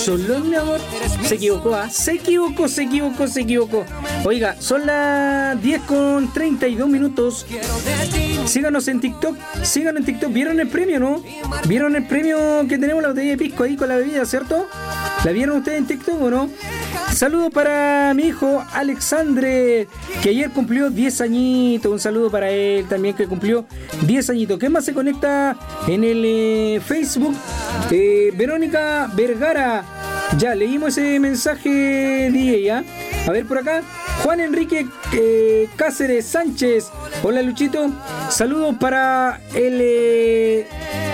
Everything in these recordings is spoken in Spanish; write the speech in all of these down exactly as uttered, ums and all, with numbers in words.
solo mi amor. Se equivocó, ¿ah? ¿eh? Se equivocó, se equivocó, se equivocó. Oiga, son las diez con treinta y dos minutos. Síganos en TikTok, síganos en TikTok. ¿Vieron el premio, no? ¿Vieron el premio que tenemos la botella de pisco ahí con la bebida, cierto? ¿La vieron ustedes en TikTok o no? Saludo para mi hijo Alexandre, que ayer cumplió diez añitos. Un saludo para él también, que cumplió diez añitos. ¿Qué más se conecta en el eh, Facebook? Eh, Verónica Vergara. Ya, leímos ese mensaje de ella. A ver por acá. Juan Enrique eh, Cáceres Sánchez. Hola, Luchito. Saludos para el... Eh,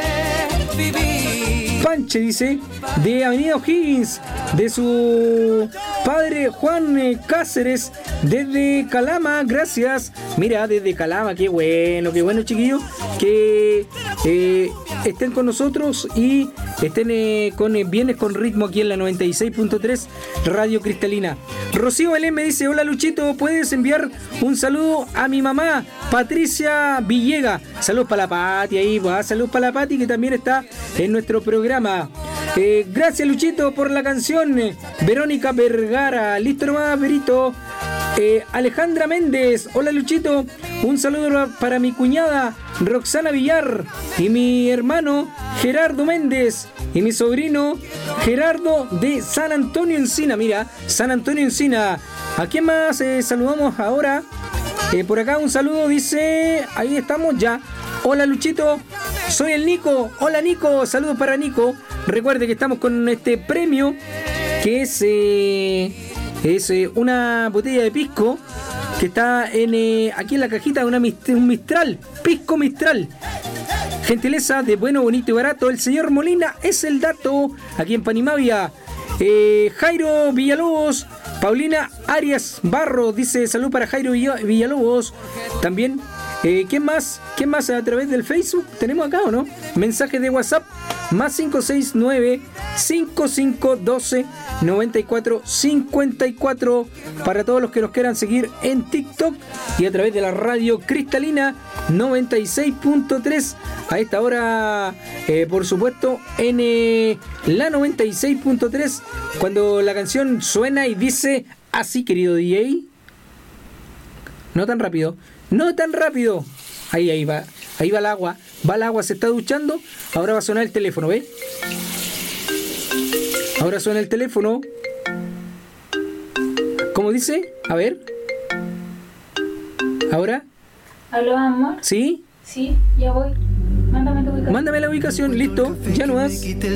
Panche, dice, de Avenida O'Higgins, de su padre Juan eh, Cáceres, desde Calama, gracias. Mira, desde Calama, qué bueno, qué bueno, chiquillos, que eh, estén con nosotros y estén eh, con eh, Viernes con Ritmo aquí en la noventa y seis punto tres Radio Cristalina. Rocío Belén me dice, hola Luchito, ¿puedes enviar un saludo a mi mamá, Patricia Villega? Saludos para la Pati ahí, pues, saludos para la Pati, que también está en nuestro programa. Eh, gracias Luchito por la canción. Verónica Vergara, listo nomás, Verito. Eh, Alejandra Méndez, hola Luchito, un saludo para mi cuñada Roxana Villar y mi hermano Gerardo Méndez y mi sobrino Gerardo de San Antonio Encina. Mira, San Antonio Encina. ¿A quién más eh, saludamos ahora? Eh, por acá un saludo, dice, ahí estamos ya. Hola Luchito, soy el Nico. Hola Nico, saludos para Nico. Recuerde que estamos con este premio que es... Eh, Es eh, una botella de pisco que está en eh, aquí en la cajita de una, un Mistral, pisco Mistral. Gentileza de bueno, bonito y barato. El señor Molina es el dato aquí en Panimavia. Eh, Jairo Villalobos, Paulina Arias Barro dice salud para Jairo Villalobos. También, eh, ¿quién más? ¿Quién más a través del Facebook? ¿Tenemos acá o no? Mensaje de WhatsApp más cinco seis nueve, cinco cinco uno dos, nueve cuatro cinco cuatro para todos los que nos quieran seguir en TikTok y a través de la radio Cristalina noventa y seis punto tres a esta hora, eh, por supuesto en eh, la noventa y seis punto tres, cuando la canción suena y dice así, querido D J. No tan rápido, no tan rápido. Ahí, ahí va, ahí va el agua, va el agua, se está duchando. Ahora va a sonar el teléfono, ¿ves? Ahora suena el teléfono. ¿Cómo dice? A ver. Ahora. ¿Aló, amor? ¿Sí? Sí, ya voy. Mándame tu ubicación. Mándame la ubicación, listo. Ya no más.